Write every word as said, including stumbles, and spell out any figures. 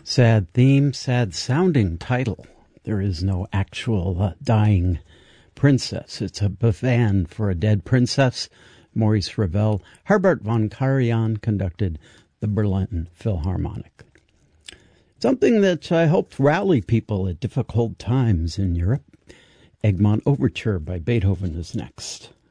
Sad theme, sad sounding title. There is no actual uh, dying princess. It's a bavand for a dead princess. Maurice Ravel, Herbert von Karajan conducted the Berlin Philharmonic. Something that I helped rally people at difficult times in Europe. Egmont Overture by Beethoven is next.